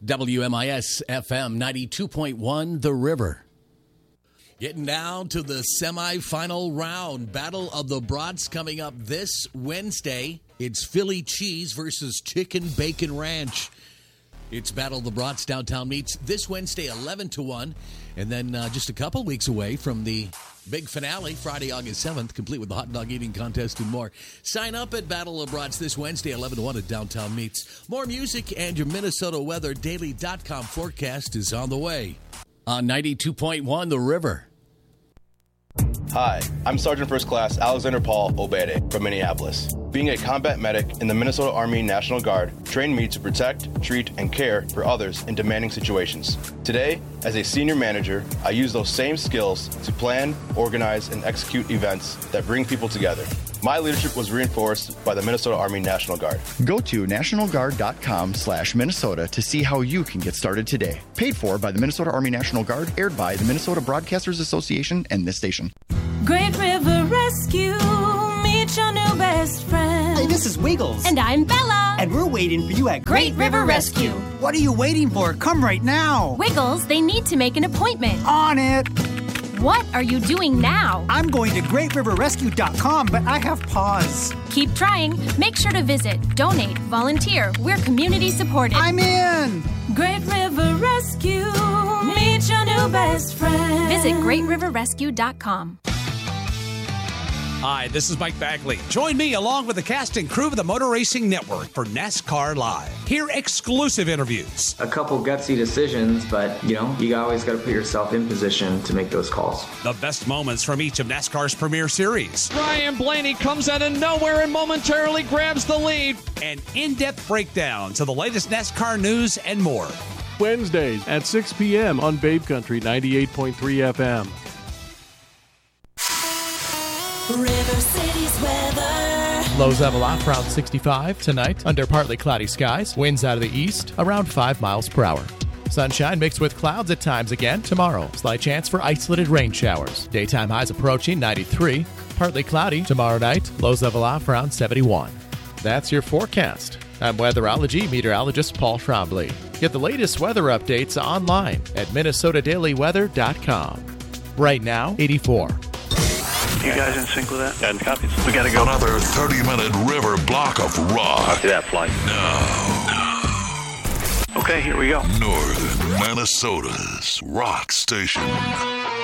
WMIS FM 92.1 The River. Getting down to the semifinal round. Battle of the Brats coming up this Wednesday. It's Philly Cheese versus Chicken Bacon Ranch. It's Battle of the Brats Downtown Meats this Wednesday, 11-1. And then just a couple weeks away from the big finale, Friday, August 7th, complete with the hot dog eating contest and more. Sign up at Battle of the Brats this Wednesday, 11-1 at Downtown Meats. More music and your Minnesota Weather Daily.com forecast is on the way. On 92.1 The River. Hi, I'm Sergeant First Class Alexander Paul Obede from Minneapolis. Being a combat medic in the Minnesota Army National Guard trained me to protect, treat, and care for others in demanding situations. Today, as a senior manager, I use those same skills to plan, organize, and execute events that bring people together. My leadership was reinforced by the Minnesota Army National Guard. Go to nationalguard.com/Minnesota to see how you can get started today. Paid for by the Minnesota Army National Guard, aired by the Minnesota Broadcasters Association and this station. Great River Rescue, meet your new best friend. Hey, this is Wiggles. And I'm Bella. And we're waiting for you at Great River Rescue. What are you waiting for? Come right now. Wiggles, they need to make an appointment. On it. What are you doing now? I'm going to greatriverrescue.com, but I have pause. Keep trying. Make sure to visit, donate, volunteer. We're community supported. I'm in. Great River Rescue, meet your new best friend. Visit greatriverrescue.com. Hi, this is Mike Bagley. Join me along with the cast and crew of the Motor Racing Network for NASCAR Live. Hear exclusive interviews. A couple gutsy decisions, but, you always got to put yourself in position to make those calls. The best moments from each of NASCAR's premier series. Ryan Blaney comes out of nowhere and momentarily grabs the lead. And in-depth breakdowns of the latest NASCAR news and more. Wednesdays at 6 p.m. on Babe Country 98.3 FM. River City's weather. Lows level off around 65 tonight under partly cloudy skies. Winds out of the east around 5 miles per hour. Sunshine mixed with clouds at times again tomorrow. Slight chance for isolated rain showers. Daytime highs approaching 93. Partly cloudy tomorrow night. Lows level off around 71. That's your forecast. I'm weatherology meteorologist Paul Trombley. Get the latest weather updates online at minnesotadailyweather.com. Right now, 84. You guys in sync with that? 10 copies. We gotta go. Another 30-minute river block of rock. Copy that flight. No. Okay, here we go. Northern Minnesota's rock station.